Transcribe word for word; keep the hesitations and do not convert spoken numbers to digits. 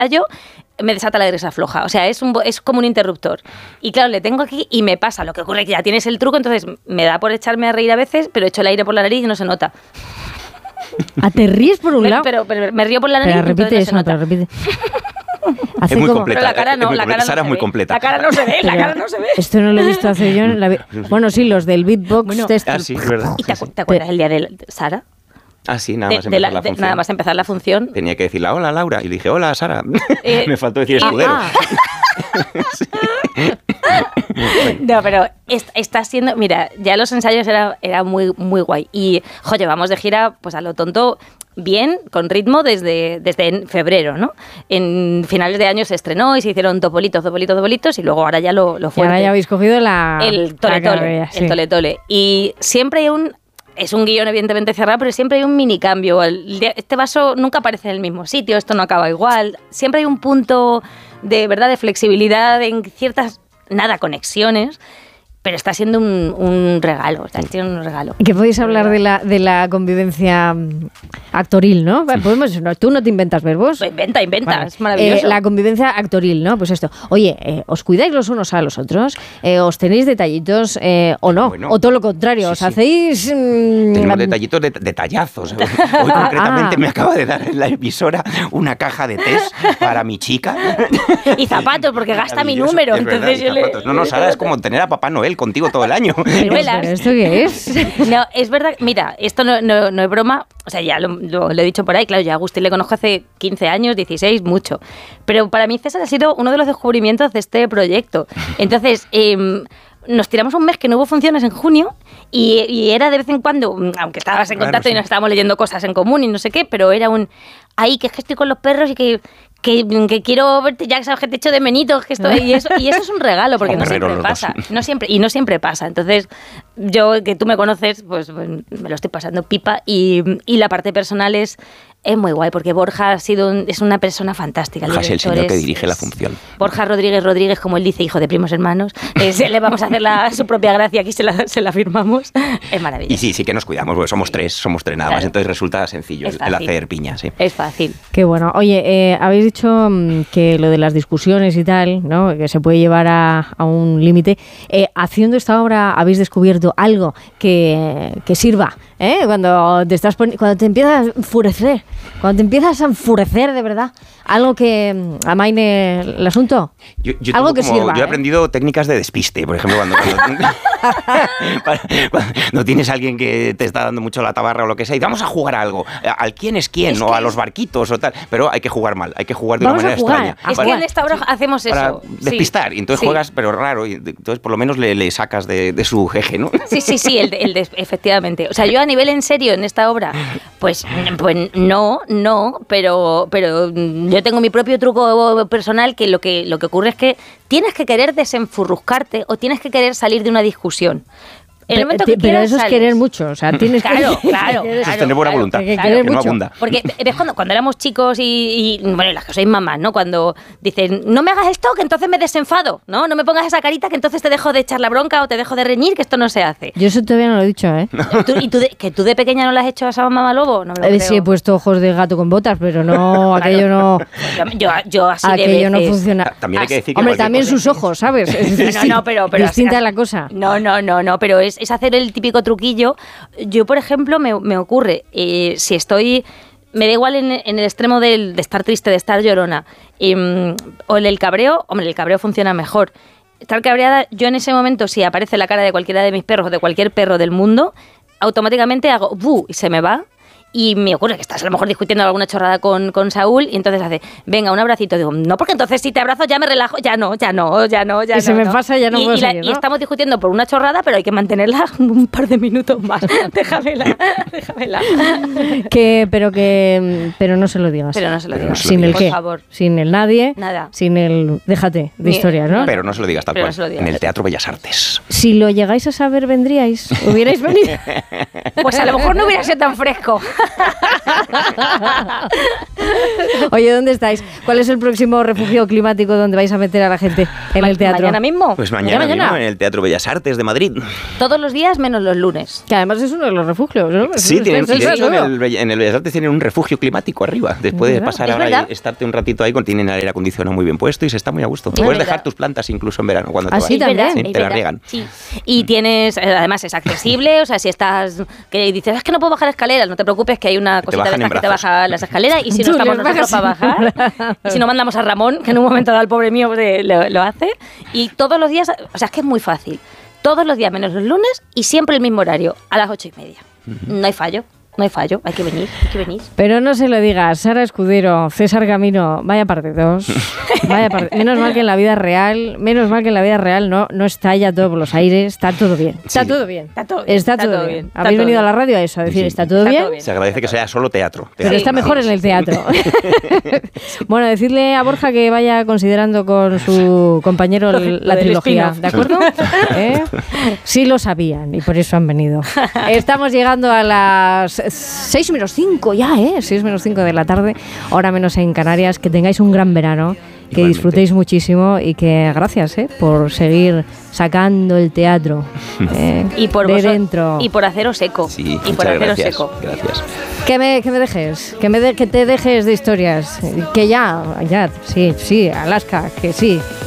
ensayo, me desata la grisa floja. O sea, es, un, es como un interruptor. Y claro, le tengo aquí y me pasa. Lo que ocurre es que ya tienes el truco, entonces me da por echarme a reír a veces, pero echo el aire por la nariz y no se nota. ¿A te ríes por un lado? Pero, pero, pero me río por la nariz pero repite y no eso, se nota. Pero repite. Es muy como... completa. Pero la cara no, es muy la cara no Sara se es muy ve. completa. La cara no se ve, la Pero cara no se ve. Esto no lo he visto hacer yo en la vida. Bueno, sí, los del beatbox. Bueno, test. Ah, sí, es verdad. ¿Y te, Sí, sí. te acuerdas el día de Sara? Ah, sí, nada De, más de empezar la, la de, función. nada más empezar la función. Tenía que decirle, hola, Laura. Y le dije, hola, Sara. Eh, Me faltó decir ah, escudero. Ah, Sí. No, pero est- está siendo... Mira, ya los ensayos era, era muy, muy guay. Y, jo, llevamos de gira, pues a lo tonto, bien, con ritmo, desde, desde en febrero, ¿no? En finales de año se estrenó y se hicieron topolitos, topolitos, topolitos, y luego ahora ya lo, lo y fuerte. ahora ya habéis cogido la... El tole la tole, carrera, sí. el tole tole. Y siempre hay un... Es un guión evidentemente cerrado, pero siempre hay un mini cambio. El día- Este vaso nunca aparece en el mismo sitio, esto no acaba igual. Siempre hay un punto de verdad, de flexibilidad en ciertas, nada, conexiones, pero está siendo un, un regalo, está siendo un regalo. Que podéis hablar de la, de la convivencia mm, actoril, ¿no? Podemos, no, tú no te inventas verbos. Pues inventa, inventa, Vale. es maravilloso. Eh, la convivencia actoril, ¿no? Pues esto. Oye, eh, ¿os cuidáis los unos a los otros? Eh, ¿Os tenéis detallitos eh, o no? Bueno, o todo lo contrario, sí, ¿os sí. hacéis...? mmm, Tenemos la- detallitos, de, detallazos. Hoy concretamente Ah. me acaba de dar en la emisora una caja de test para mi chica. Y zapatos, porque gasta mi Maravilloso, número. es verdad, Entonces y yo le... zapatos. No, no, Sara, es como tener a Papá Noel contigo todo el año. Pero, Ciruelas. ¿pero ¿esto qué es? No, es verdad, mira, esto no, no, no es broma, o sea, ya lo, lo- lo he dicho por ahí, claro, yo a Agustín le conozco hace quince años, dieciséis, mucho, pero para mí César ha sido uno de los descubrimientos de este proyecto. Entonces, eh, nos tiramos un mes que no hubo funciones en junio y, y era de vez en cuando, aunque estabas en Claro, contacto sí. y nos estábamos leyendo cosas en común y no sé qué, pero era un, ahí que es que estoy con los perros y que... Que, que quiero verte, ya que sabes que te echo de menitos, que estoy, y eso, y eso es un regalo, porque Somos no siempre guerreros los pasa, dos. no siempre, y no siempre pasa. Entonces, yo, que tú me conoces, pues, pues, me lo estoy pasando pipa, y, y la parte personal es, es muy guay, porque Borja ha sido un- es una persona fantástica. Borja es el director señor que es- dirige la es- función. Borja Rodríguez Rodríguez, como él dice, hijo de primos hermanos, eh, se- le vamos a hacer la, su propia gracia, aquí se la, se la firmamos, es maravilloso. Y sí, sí que nos cuidamos, porque somos tres, somos tres nada más, Claro. entonces resulta sencillo Es el, el fácil. hacer piña, sí. Es fácil. Qué bueno. Oye, eh, habéis dicho mm, que lo de las discusiones y tal, ¿no? Que se puede llevar a, a un límite. Eh, haciendo esta obra, ¿habéis descubierto algo que, que sirva? ¿Eh? Cuando te estás poni- cuando te empiezas a enfurecer, cuando te empiezas a enfurecer de verdad, algo que mm, amaine el asunto. Yo, yo algo tengo que como- sirva. yo he ¿eh? aprendido técnicas de despiste, por ejemplo, cuando, cuando, cuando tienes a alguien que te está dando mucho la tabarra o lo que sea, y vamos a jugar a algo, al quién es quién, Es o que a los barquitos o tal, pero hay que jugar mal, hay que jugar de Vamos a una manera jugar, extraña. a Es para, que en esta obra hacemos para eso. sí. despistar, y entonces Sí. juegas, pero raro, y entonces por lo menos le, le sacas de, de su eje, ¿no? Sí, sí, sí, el de, el de- efectivamente. O sea, yo a nivel en serio en esta obra, pues, pues no, no, pero, pero yo tengo mi propio truco personal que lo que lo que ocurre es que tienes que querer desenfurruscarte o tienes que querer salir de una discusión. En el Pero, momento ti- que pero quieras, eso es sales. querer mucho, o sea, tienes Claro, que... claro, que- Eso es tener buena voluntad, que- que que, querer no mucho. abunda. Porque ves cuando, cuando éramos chicos y, y, bueno, las que sois mamás, ¿no? Cuando dicen, no me hagas esto, que entonces me desenfado, ¿no? No me pongas esa carita, que entonces te dejo de echar la bronca o te dejo de reñir, que esto no se hace. Yo eso todavía no lo he dicho, ¿eh? ¿Tú- ¿Y tú de, que tú de pequeña no le has hecho a esa mamá lobo? No me lo Eh, creo. sí, he puesto ojos de gato con botas, pero no, aquello no... Yo, yo así de Aquello no veces. funciona. También hay que decir que Hombre, cualquier también cosa- sus ojos, ¿sabes? Es No, no, no, pero, pero distinta así- la cosa. No, no, no, no, pero es, es hacer el típico truquillo. Yo, por ejemplo, me, me ocurre, eh, si estoy, me da igual en, en el extremo del, de estar triste, de estar llorona, em, o en el cabreo, hombre, el cabreo funciona mejor. Estar cabreada, yo en ese momento, si aparece la cara de cualquiera de mis perros o de cualquier perro del mundo, automáticamente hago ¡bu! Y se me va. Y me ocurre que estás a lo mejor discutiendo alguna chorrada con, con Saúl y entonces hace, venga, un abracito. Digo, no, porque entonces si te abrazo ya me relajo, ya no, ya no, ya no, ya Y no. se me no. pasa, ya no y, puedo y la- seguir, y ¿no? estamos discutiendo por una chorrada, pero hay que mantenerla un par de minutos más. Déjamela, déjamela. Que, pero que pero no se lo digas. Pero no se lo Pero digas. no se lo Sin el digas. Por qué. favor. Sin el nadie. Nada. Sin el déjate de Ni- historias, ¿no? Pero no se lo digas tal Pero cual. no se lo digas. En el Teatro Bellas Artes. Si lo llegáis a saber, vendríais. ¿Hubierais venido? Pues a lo mejor no hubiera sido tan fresco. Oye, ¿dónde estáis? ¿Cuál es el próximo refugio climático donde vais a meter a la gente en Ma- el teatro? ¿Mañana mismo? Pues mañana, mañana. mismo en el Teatro Bellas Artes de Madrid. Todos los días menos los lunes. Que además es uno de los refugios, ¿no? Sí, Es- tienen, es- es- de hecho, en es- el, Bell- en el Bellas Artes tienen un refugio climático arriba. Después de ¿Verdad? pasar Es ahora verdad. y estarte un ratito ahí, con- tienen el aire acondicionado muy bien puesto y se está muy a gusto. Es Puedes verdad. dejar tus plantas incluso en verano cuando Ah, te sí, vayas. también. verdad, Sí, es te la verdad. riegan. Sí. Y tienes, eh, además es accesible, o sea, si estás, que dices, es que no puedo bajar escaleras, no te preocupes que hay una cosita de bajan estas en que te brazos. baja las escaleras y si Tú no estamos les nosotros bajas para en bajar, y si no mandamos a Ramón, que en un momento dado el pobre mío pues, eh, lo, lo hace, y todos los días, o sea, es que es muy fácil, todos los días menos los lunes y siempre el mismo horario, a las ocho y media. No hay fallo. No hay fallo, hay que venir, hay que venir. Pero no se lo digas, Sara Escudero, César Camino, vaya parte dos. Vaya parte. Menos mal que en la vida real, menos mal que en la vida real no, no estalla todo por los aires, está todo bien. Está Sí. todo bien. Está todo bien, Está está todo todo bien. bien, está Habéis todo venido a bien. la radio a eso, a decir, Sí. ¿está todo Está bien? todo bien. Se agradece que sea solo teatro. Pero teatro. está mejor en el teatro. Bueno, decirle a Borja que vaya considerando con su compañero el- Lo la del trilogía, spin-off. ¿de acuerdo? ¿Eh? Sí lo sabían y por eso han venido. Estamos llegando a las seis menos cinco ya, ¿eh? seis menos cinco de la tarde, hora menos en Canarias. Que tengáis un gran verano, que Igualmente. disfrutéis muchísimo y que gracias ¿eh? por seguir sacando el teatro ¿eh? Y por de vosotros- dentro. y por haceros eco. Sí, y por muchas haceros gracias. eco. Gracias. Que me, que me dejes, que, me de- que te dejes de historias, que ya, ya, sí, sí, Alaska, que sí,